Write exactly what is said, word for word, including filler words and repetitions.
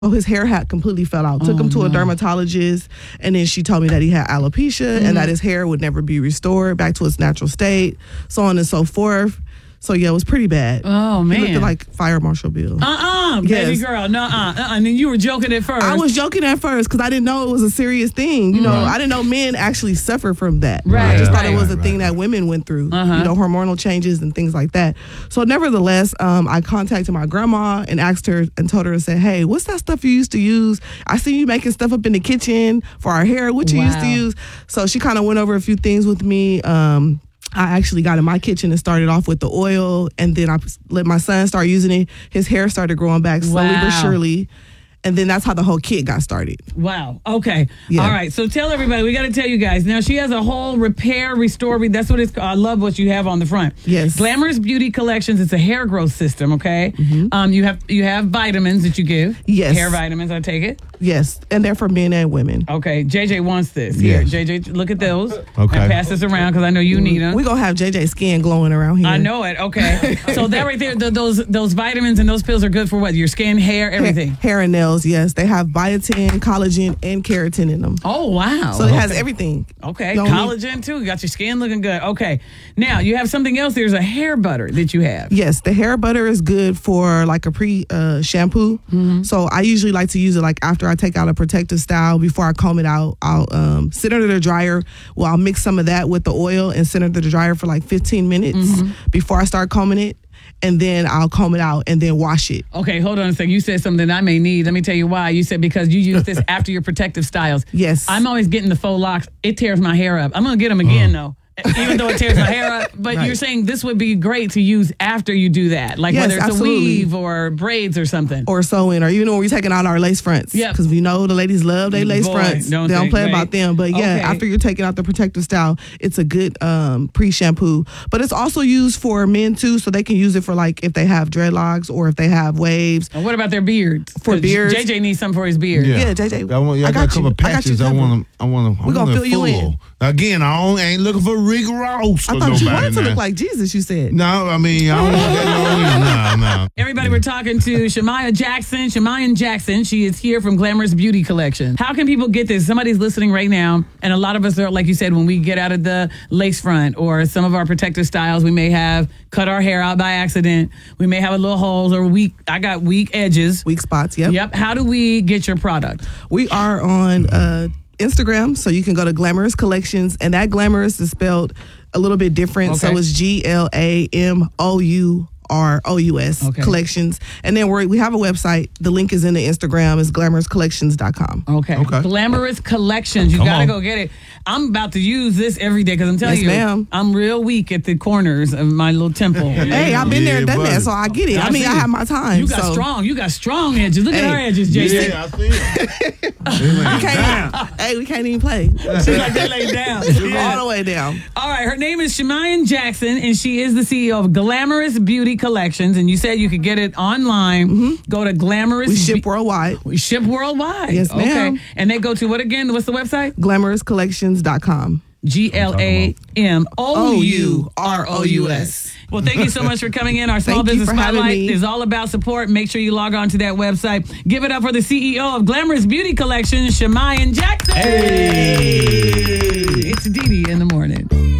Oh, his hair had completely fell out. Took Oh, him to no. a dermatologist, and then she told me that he had alopecia Mm-hmm. and that his hair would never be restored back to its natural state, so on and so forth. So yeah, it was pretty bad. Oh, He looked man. like Fire Marshal Bill. Uh-uh, Yes. baby girl. No, uh, uh. And then you were joking at first. I was joking at first because I didn't know it was a serious thing. You know, I didn't know men actually suffer from that. Right, I just thought right. it was a Right, thing right. that women went through. Uh-huh. You know, hormonal changes and things like that. So nevertheless, um, I contacted my grandma and asked her and told her to say, hey, what's that stuff you used to use? I see you making stuff up in the kitchen for our hair. What you used to Wow. use? So she kind of went over a few things with me. Um, I actually got in my kitchen and started off with the oil, and then I let my son start using it. His hair started growing back slowly Wow. but surely. And then that's how the whole kit got started. Wow. Okay. Yeah. All right. So tell everybody, we got to tell you guys. Now, she has a whole repair, restore. re- That's what it's called. I love what you have on the front. Yes. Glamorous Beauty Collections. It's a hair growth system, okay? Um, you have you have vitamins that you give. Yes. Hair vitamins, I take it. Yes, and they're for men and women. Okay. J J wants this. Here, Yes. J J, look at those. Okay. And pass this around because I know you need them. We're going to have J J skin glowing around here. I know it. Okay. So that right there, th those those vitamins and those pills are good for what? Your skin, hair, everything. Hair, hair and nails, yes. They have biotin, collagen, and keratin in them. Oh, wow. So it has everything. Okay, You don't need- collagen too. You got your skin looking good. Okay, now you have something else. There's a hair butter that you have. Yes, the hair butter is good for like a pre uh, shampoo. Mm-hmm. So I usually like to use it like after I take out a protective style. Before I comb it out, I'll um, sit under the dryer. Well, I'll mix some of that with the oil and sit under the dryer for like fifteen minutes Mm-hmm. before I start combing it. And then I'll comb it out and then wash it. Okay, hold on a second. You said something I may need. Let me tell you why. You said because you use this after your protective styles. Yes. I'm always getting the faux locks. It tears my hair up. I'm gonna get them again though. Even though it tears my hair up, but Right. you're saying this would be great to use after you do that, like Yes, whether it's absolutely. a weave or braids or something. Or sewing, or even when we're taking out our lace fronts. Yep. Because we know the ladies love their lace Boy, fronts. don't they don't they, play right? about them. But yeah, Okay. after you're taking out the protective style, it's a good um, pre-shampoo. But it's also used for men too, so they can use it for like if they have dreadlocks or if they have waves. And what about their beards? For 'Cause beards? J J needs something for his beard. Yeah, J J, I, want, yeah, I, I got, got a couple you. of I got you patches. I covered. want to. I want to. We gonna fill you in. Again, I don't, ain't looking for Rick Ross. I or thought you nobody wanted to now. look like Jesus, you said. No, I mean I don't want that. No, no. Everybody, we're talking to Shamaya Jackson. Shamaya Jackson. She is here from Glamorous Beauty Collection. How can people get this? Somebody's listening right now, and a lot of us are, like you said, when we get out of the lace front or some of our protective styles, we may have cut our hair out by accident. We may have a little holes or weak. I got weak edges. Weak spots, yep. Yep. How do we get your product? We are on uh, Instagram, so you can go to Glamorous Collections, and that Glamorous is spelled a little bit different. Okay. So it's G L A M O U R O U S Okay. Collections. And then we we have a website. The link is in the Instagram. It's glamorous collections dot com. Okay. Okay. Glamorous Collections. You Come gotta on. go get it. I'm about to use this every day because I'm telling Yes, you, ma'am. I'm real weak at the corners of my little temple. Hey, I've been there and Yeah, done that, buddy. so I get it. I, mean, see. I have my time. You got so. strong. You got strong edges. Look at Hey. her edges, J C. Yeah, I see it. We can't, hey, we can't even play. She's like that laid down. Yeah. All the way down. All right, her name is Shamaya Jackson, and she is the C E O of Glamorous Beauty Collections. And you said you could get it online. Go to Glamorous. We ship Be- worldwide. we ship worldwide. Yes, ma'am. Okay, and they go to what again? What's the website? glamorous collections dot com. G L A M O U R O U S. Well, thank you so much for coming in. Our Small Thank you Business for having Spotlight me. is all about support. Make sure you log on to that website. Give it up for the C E O of Glamorous Beauty Collection, Shamaya Jackson. Hey. It's Dee Dee in the morning.